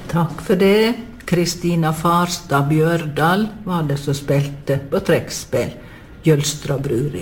Takk for det. Kristina Farstad Bjørdal var det som spilte på trekkspill, Jølstra Bruri.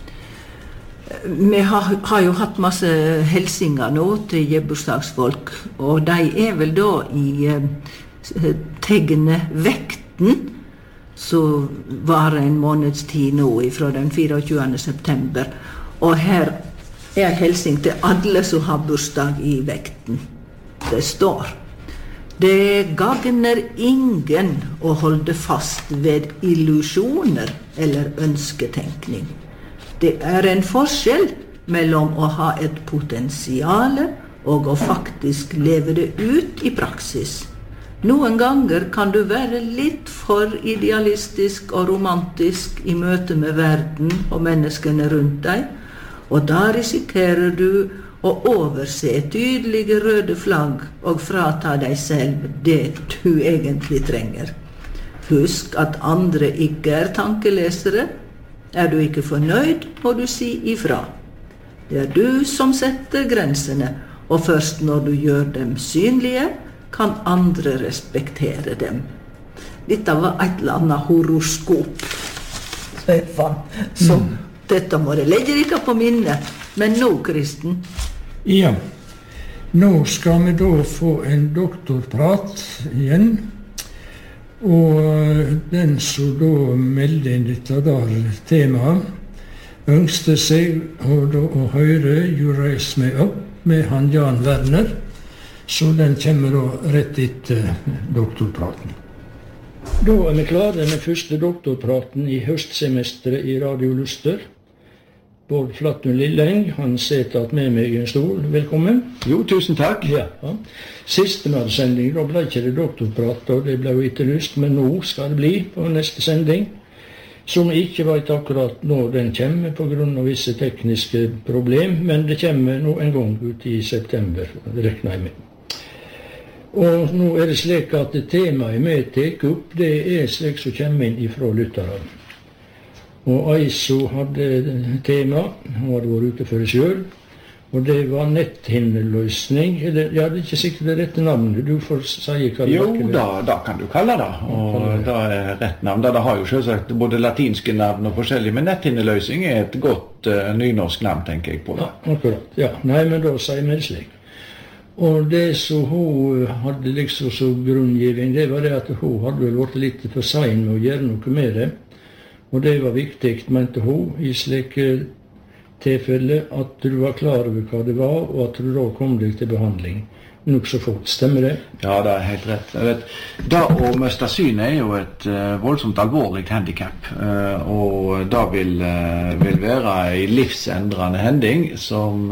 Vi har jo hatt masse hilsinger nå til gebursdagsfolk, og de vel da i tegnet Vekten, som var en måneds tid nå fra den 24. september. Og her hilsing til alle som har bursdag i Vekten. Det står: Det gagner ingen å holde fast ved illusjoner eller ønsketenkning. Det en forskjell mellom å ha et potensiale og å faktisk leve det ut i praksis. Noen ganger kan du være litt for idealistisk og romantisk i møte med verden og menneskene rundt deg, og da risikerer du å overse tydelige røde flagg og frata deg selv det du egentlig trenger. Husk at andre ikke tankelesere. Du ikke fornøyd, må du si ifra. Det du som setter grensene, og først når du gjør dem synlige, kan andre respektere dem. Dette var et eller annet horoskop. Så dette må det legge dere på minnet. Men nå, Kristen? Ja, nå skal vi da få en doktorprat igjen. Og den som da meldte inn dette temaet, ønsket seg å høre You Raise Me Up med han Jan Werner, så den kommer da rett etter doktorpraten. Da vi klare med første doktorpraten i høstsemesteret i Radio Luster. Bård Flattun Lilleng, han sitter med meg i en stol. Velkommen. Jo, tusen takk. Ja. Siste sending, da ble ikke det doktorprat, og det ble jo etterlyst, men nå skal det bli på neste sending, som jeg ikke vet akkurat når den kommer på grunn av visse tekniske problem, men det kommer nå en gang ut i september, det regner jeg med. Og nå det slik at temaet vi tar opp, det slik som kommer inn ifra lytterne. Og Aiso hadde tema, hun hadde vært ute for det selv, og det var netthinneløsning. Ja, det ikke sikkert det rette navnet, du får si hva det var. Jo, da kan du kalle det, og det rett navn. Det har jo selvsagt både latinske navn og forskjellige, men netthinneløsning et godt nynorsk navn, tenker jeg på det. Ja, akkurat, ja. Nei, men da sier vi det slik. Og det som hun hadde liksom som grunngivning, det var det at hun hadde vel vært litt for sein med å gjøre noe med det. Og det var viktig, mente hun, i slike tilfelle at du var klar over hva det var, og at du da kom deg til behandling. Nok så fort, stemmer det? Ja, det helt rett. Jeg vet, da å miste synet jo et voldsomt alvorlig handicap, og da vil være en livsendrende hending som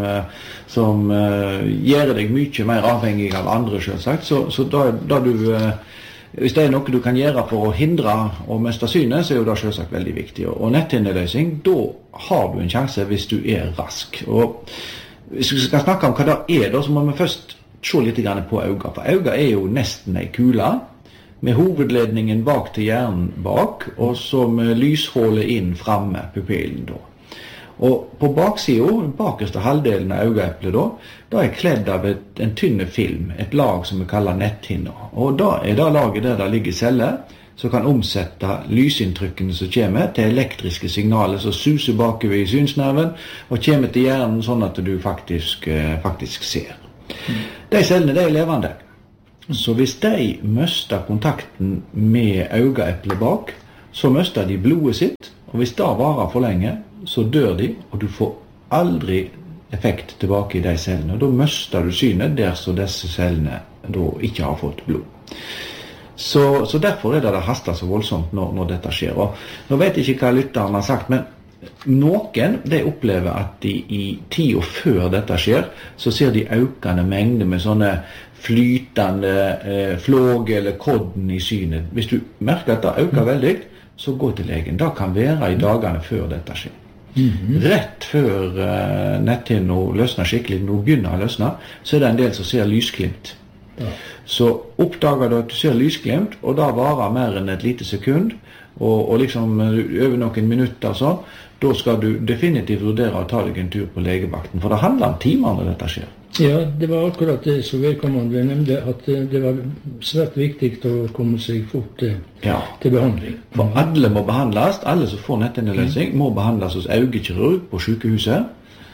gjør deg mye mer avhengig av andre, selvsagt. Så da du... Hvis det noe du kan gjøre for å hindre å miste synet, så jo det selvsagt veldig viktig. Og netthinneløsning, da har du en sjanse hvis du rask. Og hvis vi skal snakke om hva det da, så må vi først se litt på øynene. For øynene jo nesten en kule, med hovedledningen bak til hjernen bak, og så med lyshålet inn fremme, pupillen da. Og på baksiden, bakerste halvdelen av øyeeplet da kledd av en tynne film, et lag som vi kaller netthinner. Og da det laget der det ligger celler, som kan omsette lysinntrykkene som kommer til elektriske signaler som suser bakover i synsnerven, og kommer til hjernen sånn at du faktisk ser. De cellene levende. Så hvis de mister kontakten med øyeeplet bak, så mister de blodet sitt, og hvis det varer for lenge, så dør de, og du får aldri effekt tilbake i de cellene. Og da mister du synet der så disse cellene da ikke har fått blod. Så derfor det haster så voldsomt når dette skjer. Og nå vet jeg ikke hva lytteren har sagt, men noen de opplever at de i tiden før dette skjer, så ser de økende mengder med sånne flytende flåg eller kodden i synet. Hvis du merker at det øker veldig, så gå til legen. Det kan være i dagene før dette skjer. Rett før netthinna løsner skikkelig, når hun begynner å løsne, så det en del som ser lysglimt. Ja. Så oppdager du at du ser lysglimt, og da varer mer enn et lite sekund, og liksom over noen minutter da skal du definitivt vurdere å ta deg en tur på legevakten, for det handler om timer når dette skjer. Ja, det var akkurat det som vedkommende nevnte, at det var svært viktig å komme seg fort til behandling. For alle må behandles, alle som får netthinneløsning må behandles hos øyekirurg på sykehuset.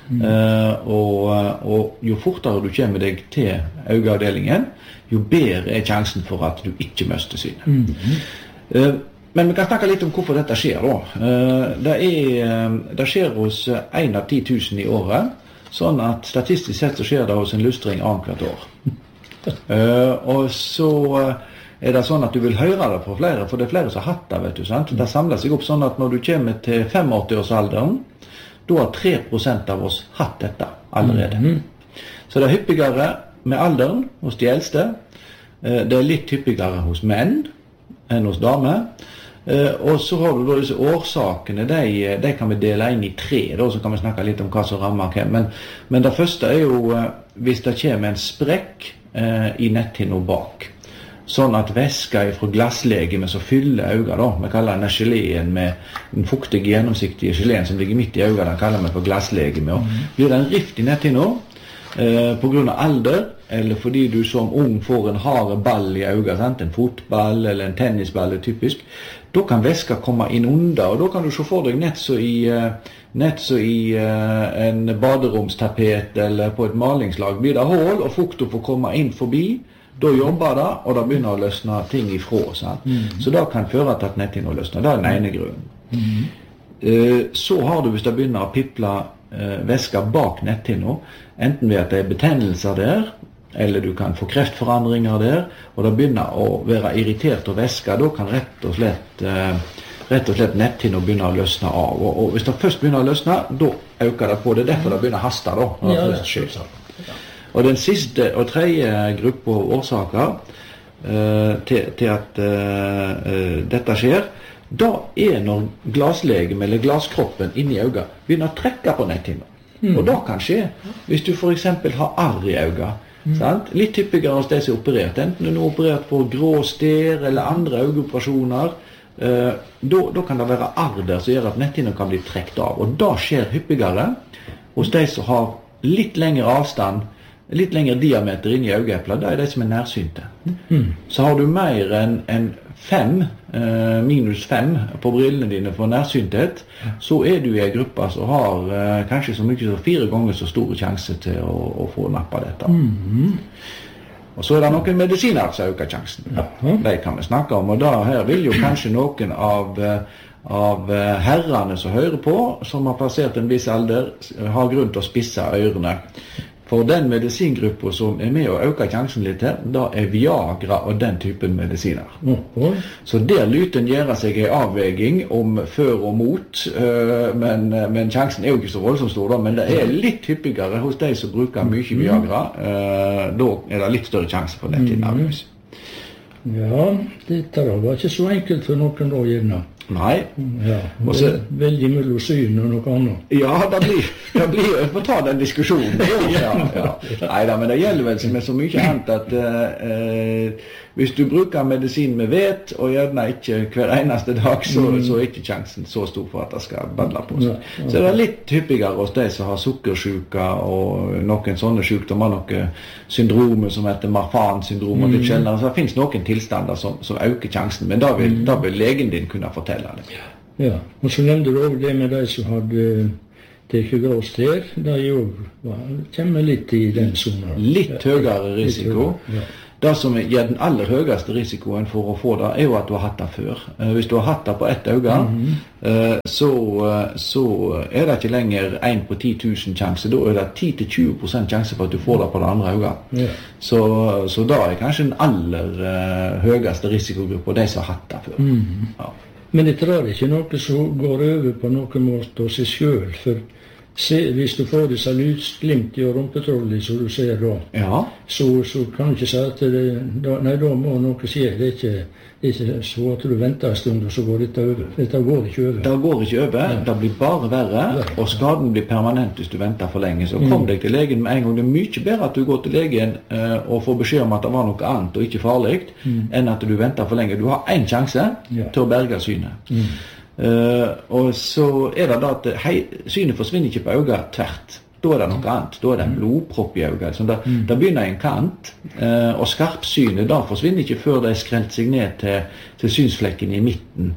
Og jo fortere du kommer deg til øyeavdelingen, jo bedre er sjansen for at du ikke mister synet. Men vi kan snakke litt om hvorfor dette skjer da. Det skjer hos 1 av 10 000 i året, sånn at statistisk sett så skjer det hos en lustring annethvert år. Og så er det sånn at du vil høre det fra flere, for det er flere som har hatt det, vet du, sant? Det samler seg opp sånn at når du kommer til 85-årsalderen, da har 3% av oss hatt dette allerede. Så det er hyppigere med alderen hos de eldste. Det er litt hyppigere hos menn enn hos damer. Og så har du da disse årsakene, de kan vi dele inn i 3, da, så kan vi snakke litt om hva som rammer hvem. Men det første er jo hvis det kommer en sprekk i netthinna bak. Sånn at væska fra glasslegeme som fyller øynene, da, vi kaller denne geleen med den fuktige, gjennomsiktige geleen som ligger midt i øynene, den kaller vi for glasslegeme. Og blir det en rift i netthinna på grunn av alder, eller fordi du som ung får en hard ball i øynene, en fotball eller en tennisball er typisk, da kan væska komme inn under, og da kan du se for deg nett så i en baderomstapet eller på et malingslag blir det hål, og fukten får komme inn forbi. Da jobber det, og det begynner å løsne ting ifra. Så det kan føre til at netthinna løsner. Det er den ene grunnen. Så har du, hvis det begynner å piple væska bak netthinna, enten ved at det er betennelser der, eller du kan få kreftforandringer der, og det begynner å være irritert av væska, da kan rett og slett netthinna begynne å løsne av. Og hvis det først begynner å løsne, da øker det på. Det er derfor det begynner å haste da. Når det først skjer. Og den siste og tredje gruppe årsaker til at dette skjer, da er når glaslegeme eller glaskroppen inni øynene begynner å trekke på netthinna. Og det kan skje hvis du for eksempel har arr i øynene. Litt typigere hos de som er operert, enten du er operert for grå stær eller andre øyeoperasjoner, da kan det være arr der som gjør at netthinna kan bli trekt av. Og det skjer hyppigere hos de som har litt lengre avstand, litt lengre diameter inn i øyeeplet, det er de som er nærsynte. Så har du mer enn 5, minus 5 på brillene dine for nærsynthet, så er du i en gruppe som har kanskje så mye som 4 ganger så store sjanse til å få nappa dette. Og så er det noen medisiner som øker sjansen. De kan vi snakke om, og da her vil jo kanskje noen av herrene som hører på, som har passert en viss alder, har grunn til å spisse ørene. For den medisingruppen som er med å øke sjansen litt her, da er Viagra og den typen medisiner. Så der lyten gjør seg en avveging om før og mot, men sjansen er jo ikke så voldsomt stor da, men det er litt hyppigere hos de som bruker mye Viagra, da er det litt større sjanse for netthinnavløs. Ja, dette var ikke så enkelt for noen da, gjerne. Nei. Ja, veldig mellom syn og noe annet. Ja, det blir jeg får ta den diskusjonen. Neida, men det gjelder vel med så mye annet at hvis du bruker medisin med vet, og gjerne ikke hver eneste dag, så er ikke sjansen så stor for at det skal badle på seg. Så det er litt hyppigere hos de som har sukkersyke og noen sånne sykdommer, noen syndromer som heter Marfan-syndrom og litt sjeldnere. Så det finnes noen tilstander som øker sjansen, men da vil legen din kunne fortelle det. Ja, og så nevnte du også det med de som hadde tekket grå stær, det jo kommer litt i den sonen. Litt høyere risiko. Det som gir den aller høyeste risikoen for å få det, er jo at du har hatt det før. Hvis du har hatt det på ett øye, så er det ikke lenger 1 på 10 000 sjanse. Da er det 10-20% sjanse for at du får det på det andre øyet. Så da er kanskje den aller høyeste risikogruppen de som har hatt det før. Men det er ikke noe som går over på noen måte av seg selv, for hvis du får disse lysglimt i rumpetrollet som du ser da, så kan du ikke si at da må noe skje. Det er ikke så at du venter en stund, og så går dette over. Dette går ikke over. Det går ikke over, det blir bare verre, og skaden blir permanent hvis du venter for lenge. Så kom deg til legen med en gang. Det er mye bedre at du går til legen og får beskjed om at det var noe annet og ikke farlig, enn at du venter for lenge. Du har en sjanse til å berge synet. Og så er det da at synet forsvinner ikke på øynene tvert. da det noe annet. Da det en blodpropp i øyet. Så da begynner en kant, og skarpsynet da forsvinner ikke før det skrelt seg ned til synsflekken i midten.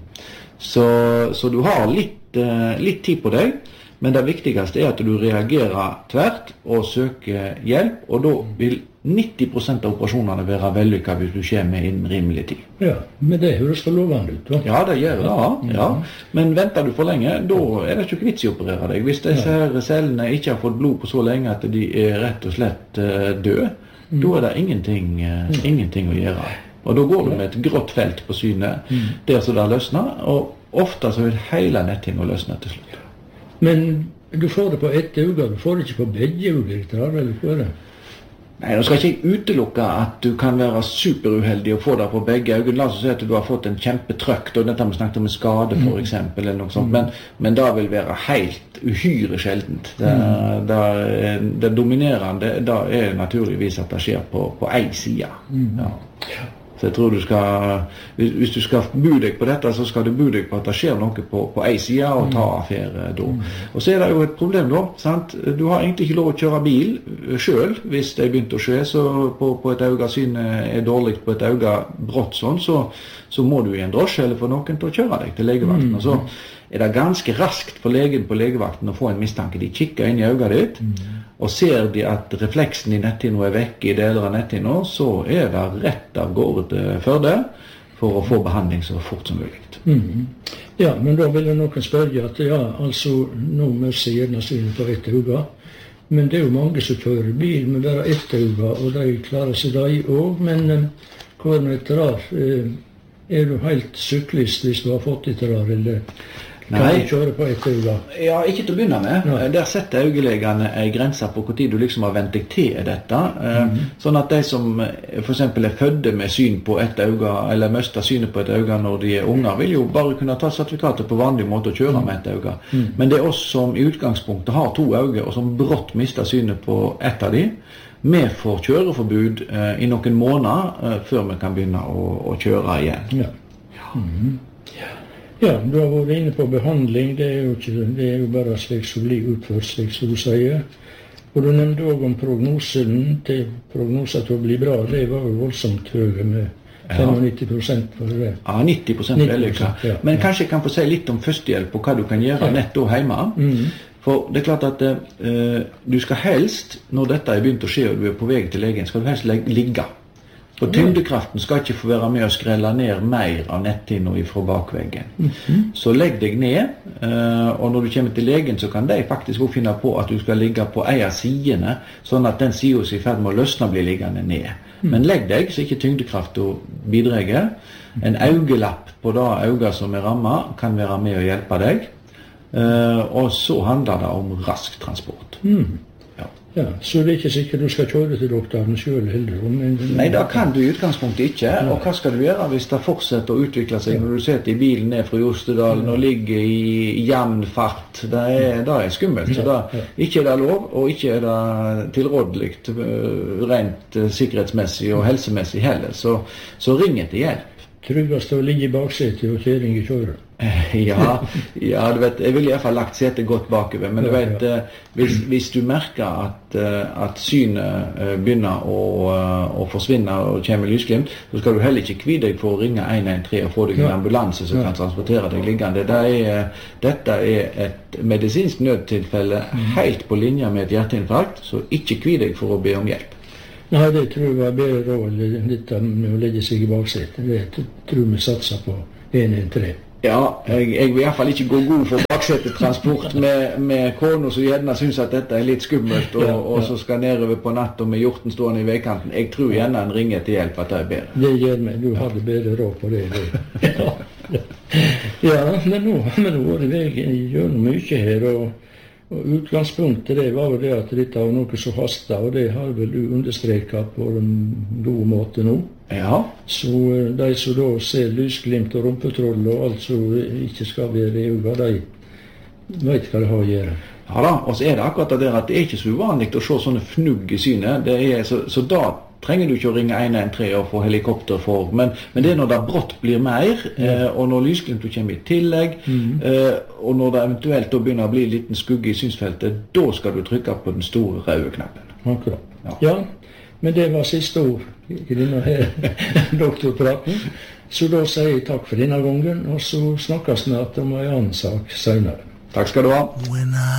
Så du har litt tid på deg, men det viktigste at du reagerer tvert og søker hjelp, og da vil 90% av operasjonene være vellykket hvis du kommer innen rimelig tid. Ja, men det høres for lovende ut, da. Ja, det gjør det, ja. Men venter du for lenge, da det ikke vits i å operere deg. Hvis disse her cellene ikke har fått blod på så lenge at de rett og slett døde, da det ingenting å gjøre. Og da går du med et grått felt på synet, der så det løsner, og ofte så vil hele netthinna løsne til slutt. Men du får det på ett øye, du får det ikke på begge øyne, eller hva det? Nei, nå skal ikke jeg utelukke at du kan være superuheldig og få det på begge øyne. La oss si at du har fått en kjempetrøkk, og dette vi snakket om en skade for eksempel, eller noe sånt, men det vil være helt uhyre sjeldent. Det dominerende, det naturligvis at det skjer på en side. Ja. Så jeg tror hvis du skal bo deg på dette, så skal du bo deg på at det skjer noe på en side og ta affære da. Og så det jo et problem da, sant? Du har egentlig ikke lov å kjøre bil selv hvis det begynt å skje, så på et øye synet dårlig på et øye brått sånn, så må du i en drosje eller få noen til å kjøre deg til legevakten. Og så det ganske raskt for legen på legevakten å få en mistanke. De kikker inn i øyet ditt, og ser de at refleksen i netthinna vekk i deler av netthinna, så det rett av gårde til Førde for å få behandling så fort som mulig. Ja, men da vil noen spørre at altså, nå mørser gjerne synet på ett øye, men det jo mange som kjører bil med bare ett øye, og de klarer seg da i år, men hva med et rar? Du helt syklist hvis du har fått et rar, eller kan du kjøre på ett øye? Ja, ikke til å begynne med. Der setter øyelegene en grense på hvor tid du liksom har vent deg til dette. Sånn at de som for eksempel fødde med syn på ett øye, eller mister synet på ett øye når de unger, vil jo bare kunne ta sertifikatet på vanlig måte og kjøre med ett øye. Men det oss som i utgangspunktet har to øyne, og som brått mister synet på ett av de, vi får kjøreforbud i noen måneder før vi kan begynne å kjøre igjen. Ja, du har vært inne på behandling, det jo bare slik som blir utført, slik som du sier. Og du nevnte også om prognosen til til å bli bra, det var jo voldsomt høye med 95% for det. Ja, 90% vellykket. Ja. Men kanskje jeg kan få si litt om førstehjelp og hva du kan gjøre nett da hjemme. For det klart at du skal helst, når dette begynt å skje og du på vei til legen, skal du helst ligge. For tyngdekraften skal ikke få være med å skrelle ned mer av netthinna fra bakveggen. Så legg deg ned, og når du kommer til legen så kan de faktisk også finne på at du skal ligge på en av sidene, sånn at den siden som i ferd med å løsne blir liggende ned. Men legg deg så ikke tyngdekraften bidrar. En øyelapp på det øyet som rammet kan være med å hjelpe deg, og så handler det om rask transport. Ja, så det ikke sikkert du skal kjøre til doktoren selv heller? Nei, det kan du i utgangspunktet ikke. Og hva skal du gjøre hvis det fortsetter å utvikle seg når du sitter i bilen ned fra Jostedalen og ligger i jevn fart? Det skummelt. Så det ikke det lov, og ikke det tilrådelig rent sikkerhetsmessig og helsemessig heller. Så ring etter hjelp. Tryggest å ligge i baksetet og kjøring i kjøret? Ja, du vet, jeg ville i hvert fall lagt setet godt bakover, men du vet, hvis du merker at synet begynner å forsvinne og kommer lysglimt, så skal du heller ikke kvide deg for å ringe 113 og få deg en ambulanse som kan transportere deg liggende. Dette et medisinsk nødtilfelle helt på linje med et hjerteinfarkt, så ikke kvide deg for å be om hjelp. Nei, det tror jeg var bedre råd, dette med å legge seg i baksetet. Det tror vi satser på 113. Ja, jeg vil i hvert fall ikke gå god for baksetetransport med kona som gjerne synes at dette litt skummelt, og så skal nedover på natt og med hjorten stående i veikanten. Jeg tror gjerne en ringer til hjelp at det bedre. Det gjør meg, du hadde bedre råd på det. Ja, men nå har vi vært i veien gjennom mye her, og utgangspunktet det var jo det at dette var noe som hastet, og det har vel du understreket på en god måte nå. Ja. Så de som da ser lysglimt og rumpetroll og alt som ikke skal være i øynene, de vet hva det har å gjøre. Ja da, og så det akkurat det der at det ikke så uvanlig å se sånne fnugg i synet. Så da trenger du ikke å ringe 113 og få helikopter for, men det når det brått blir mer, og når lysglimtet kommer i tillegg, og når det eventuelt da begynner å bli en liten skugge i synsfeltet, da skal du trykke på den store røde knappen. Akkurat. Ja, men det var siste ord i denne her doktorpraten. Så da sier jeg takk for denne gangen, og så snakkes snart om en annen sak senere. Takk skal du ha.